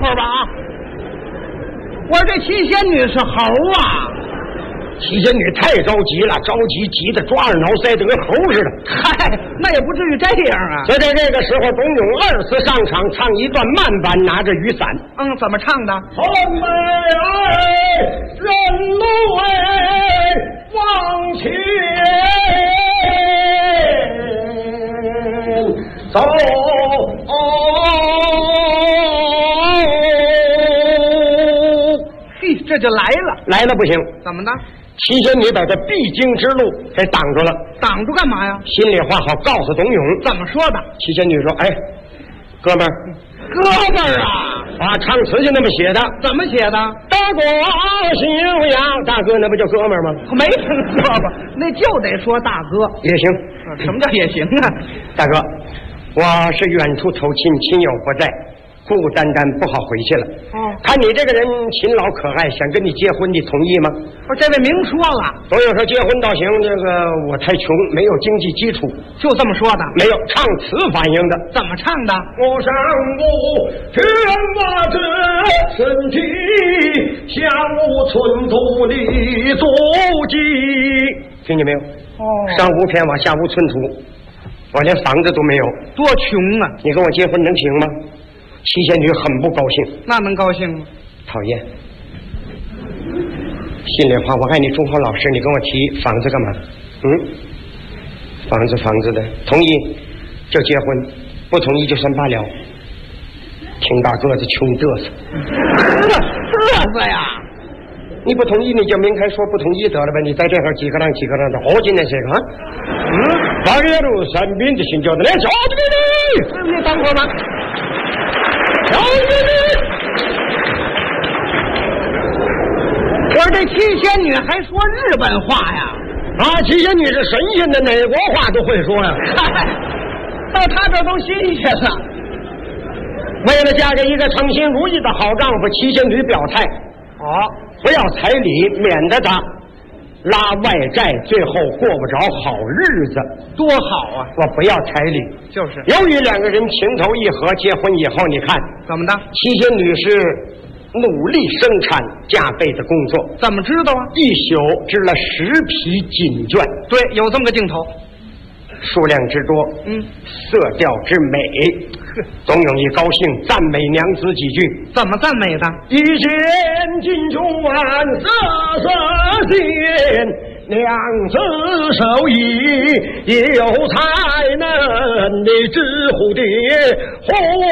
会儿吧啊！我说这七仙女是猴啊！ 七仙女太着急了，着急急得抓耳挠腮，得跟猴似的。 嗨，那也不至于这样啊！ 就在这个时候，董永二次上场，唱一段慢板，拿着雨伞。 怎么唱的？ hom妹儿，人路哎，往前走。 嘿，这就来了。 来了不行， 怎么的？ 七仙女把这必经之路给挡住了。 挡住干嘛呀？ 心里话好告诉董永。 怎么说的？ 七仙女说：“哎，哥们儿， 哥们儿啊！ 啊，唱词就那么写的。 怎么写的？ 大国修养，大哥那不叫哥们儿吗？ 没听说过，那就得说大哥也行。 什么叫也行啊？ 大哥，我是远处投亲，亲友不在，孤孤单单不好回去了。看你这个人勤劳可爱，想跟你结婚，你同意吗？ 不是，这位明说了， 董永说结婚倒行，这个我太穷，没有经济基础， 就这么说的。 没有唱词反映的。 怎么唱的？ 我上不天马之身体，下无寸土的足迹。听见没有？上无片瓦，下无寸土，我连房子都没有， 多穷啊！ 你跟我结婚能行吗？七仙女很不高兴。 那能高兴吗？ 讨厌。心里话，我爱你忠厚老实，你跟我提房子干嘛？房子的，同意就结婚，不同意就算罢了。挺大个子，穷嘚瑟。 嘚瑟呀！ 你不同意你就明开说不同意得了呗，你在这块几个浪的好进来这个八月路三兵的新教的来叫你，你当过吗？叫你！ 我说这七仙女还说日本话呀？ 七仙女是神仙的，哪国话都会说呀。 到他这都新鲜了。 为了嫁给一个称心如意的好丈夫，七仙女表态不要彩礼，免得他拉外债，最后过不着好日子。 多好啊！ 我不要彩礼。 就是。 由于两个人情投意合，结婚以后，你看怎么的？ 七仙女是努力生产加倍的工作。 怎么知道啊？ 一宿织了10匹锦绢。 对，有这么个镜头。 数量之多，色调之美。董永一高兴，赞美娘子几句。 怎么赞美的？ 一见金钟万色色线，娘子手艺有才能，你知蝴蝶